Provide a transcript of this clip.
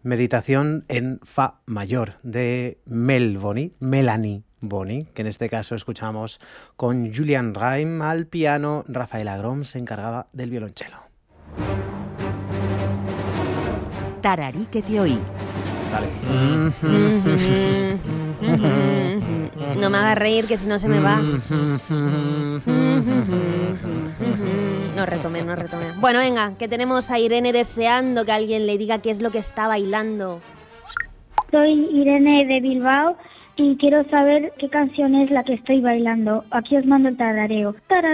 Meditación en Fa mayor de Melanie Boni, que en este caso escuchamos con Julian Reim al piano. Rafael Agrom se encargaba del violonchelo. Tararí que te oí. Vale. No me hagas reír, que si no se me va. No retome. Bueno, venga, que tenemos a Irene deseando que alguien le diga qué es lo que está bailando. Soy Irene de Bilbao y quiero saber qué canción es la que estoy bailando. Aquí os mando el tarareo.